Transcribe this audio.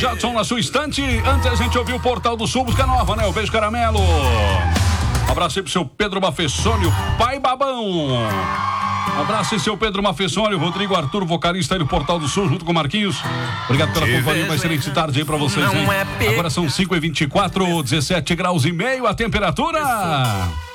Jadson na sua estante. Antes a gente ouviu o Portal do Sul, música nova, né? O Beijo Caramelo. Um abraço aí pro seu Pedro Mafessoni, o pai babão. Um abraço aí, seu Pedro Mafessoni, Rodrigo Arthur, vocalista aí do Portal do Sul, junto com o Marquinhos. Obrigado pela companhia, uma excelente tarde aí pra vocês, hein? Agora são 5h24, 17 graus e meio a temperatura.